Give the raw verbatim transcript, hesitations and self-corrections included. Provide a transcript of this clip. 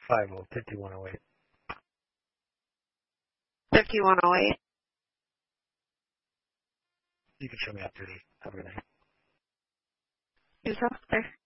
five oh, fifty-one oh eight. fifty-one oh eight. You can show me after the. Have a good night. You talk there.